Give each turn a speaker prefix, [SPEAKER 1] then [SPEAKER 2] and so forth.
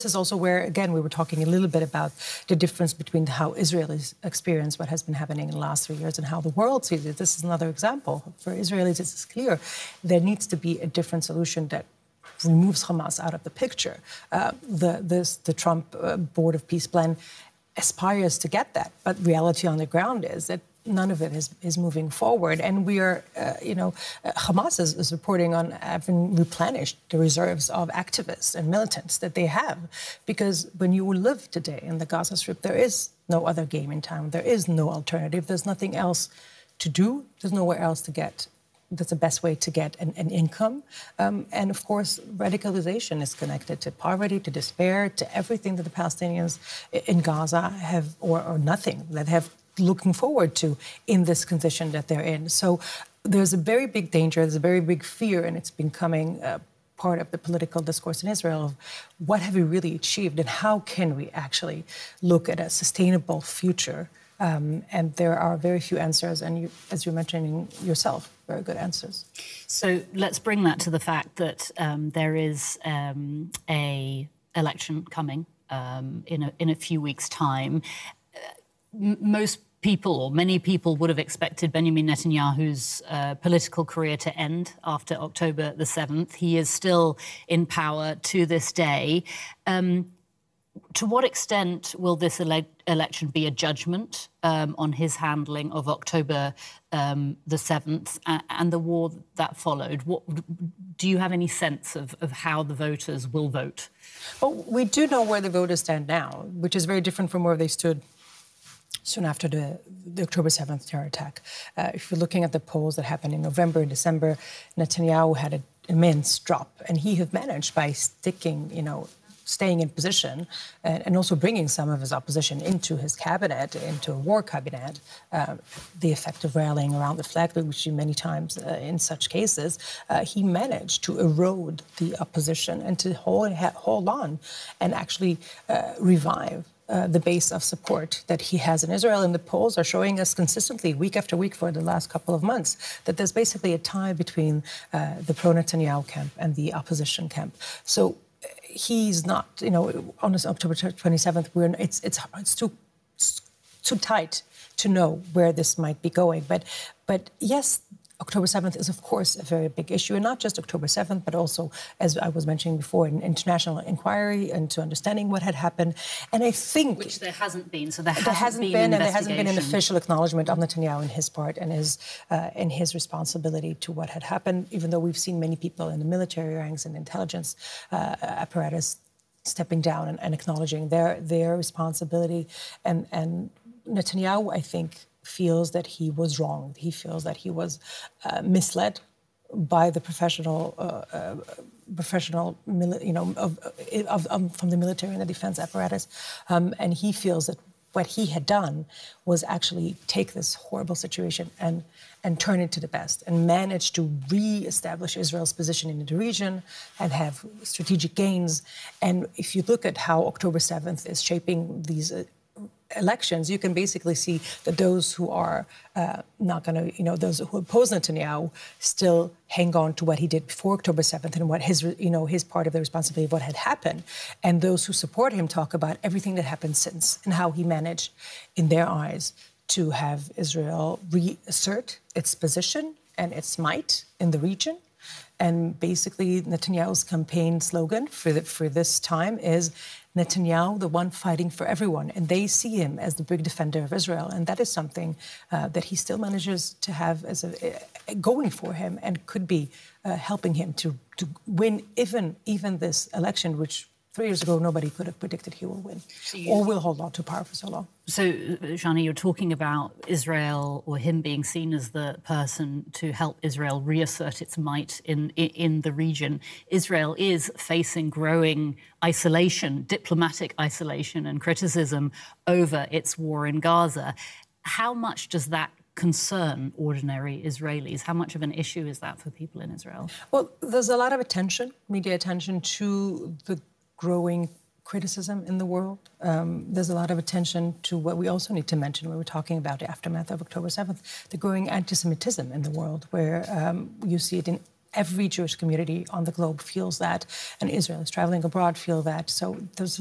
[SPEAKER 1] This is also where, again, we were talking a little bit about the difference between how Israelis experience what has been happening in the last 3 years and how the world sees it. This is another example. For Israelis, it's clear there needs to be a different solution that removes Hamas out of the picture. The Trump Board of Peace plan aspires to get that, but reality on the ground is that none of it is moving forward. And we are, Hamas is reporting on having replenished the reserves of activists and militants that they have. Because when you live today in the Gaza Strip, there is no other game in town. There is no alternative. There's nothing else to do. There's nowhere else to get. That's the best way to get an income. And, of course, radicalization is connected to poverty, to despair, to everything that the Palestinians in Gaza have, or nothing, that have looking forward to in this condition that they're in. So there's a very big danger, there's a very big fear, and it's becoming part of the political discourse in Israel of what have we really achieved and how can we actually look at a sustainable future. And there are very few answers, and as you're mentioning yourself, very good answers.
[SPEAKER 2] So let's bring that to the fact that there is a election coming in a few weeks' time. Most people, or many people, would have expected Benjamin Netanyahu's political career to end after October the 7th. He is still in power to this day. To what extent will this election be a judgment on his handling of October the 7th and the war that followed? Do you have any sense of how the voters will vote?
[SPEAKER 1] Well, we do know where the voters stand now, which is very different from where they stood soon after the October 7th terror attack. If you're looking at the polls that happened in November and December, Netanyahu had an immense drop, and he have managed by staying in position and also bringing some of his opposition into his cabinet, into a war cabinet, the effect of rallying around the flag, which we see many times in such cases, he managed to erode the opposition and to hold on and actually revive the base of support that he has in Israel. And the polls are showing us consistently, week after week for the last couple of months, that there's basically a tie between the pro-Netanyahu camp and the opposition camp. So he's not, on October 27th, it's too tight to know where this might be going. But yes, October 7th is, of course, a very big issue, and not just October 7th, but also, as I was mentioning before, an international inquiry into understanding what had happened. And I think...
[SPEAKER 2] Which there hasn't been, so
[SPEAKER 1] there hasn't been an official acknowledgement of Netanyahu in his part and his responsibility to what had happened, even though we've seen many people in the military ranks and intelligence apparatus stepping down and acknowledging their responsibility. And Netanyahu, I think, feels that he was wrong. He feels that he was misled by the professional, from the military and the defense apparatus, and he feels that what he had done was actually take this horrible situation and turn it to the best and manage to re-establish Israel's position in the region and have strategic gains. And if you look at how October 7th is shaping these elections, you can basically see that those who are not going to, those who oppose Netanyahu still hang on to what he did before October 7th and what his part of the responsibility of what had happened. And those who support him talk about everything that happened since and how he managed, in their eyes, to have Israel reassert its position and its might in the region. And basically, Netanyahu's campaign slogan for this time is Netanyahu, the one fighting for everyone. And they see him as the big defender of Israel. And that is something that he still manages to have as going for him and could be helping him to win even this election, which 3 years ago nobody could have predicted he will win or will hold on to power for so long.
[SPEAKER 2] So, Shani, you're talking about Israel, or him being seen as the person to help Israel reassert its might in the region. Israel is facing growing isolation, diplomatic isolation and criticism over its war in Gaza. How much does that concern ordinary Israelis? How much of an issue is that for people in Israel?
[SPEAKER 1] Well, there's a lot of attention, media attention, to the growing criticism in the world. There's a lot of attention to what we also need to mention when we're talking about the aftermath of October 7th, the growing anti-Semitism in the world, where you see it in every Jewish community on the globe feels that, and Israelis traveling abroad feel that. So there's